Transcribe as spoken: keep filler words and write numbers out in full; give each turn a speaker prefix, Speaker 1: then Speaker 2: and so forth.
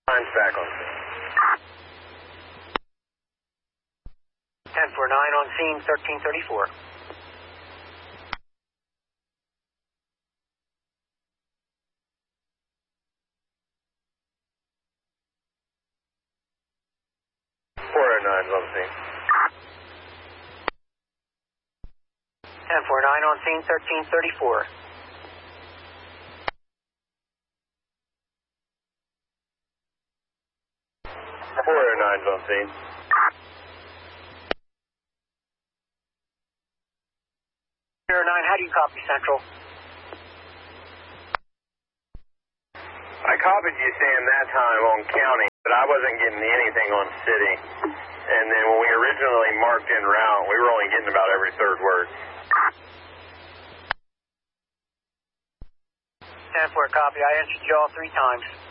Speaker 1: Nine's back on scene.
Speaker 2: ten four nine on scene, thirteen thirty-four.
Speaker 1: four oh nine's on scene.
Speaker 2: ten four nine on scene, thirteen thirty-four.
Speaker 1: four oh nine's on scene.
Speaker 2: zero nine, how do you copy Central?
Speaker 1: I copied you saying that time on county, but I wasn't getting anything on city. And then when we originally marked in route, we were only getting about every third word.
Speaker 2: ten four, copy. I answered you all three times.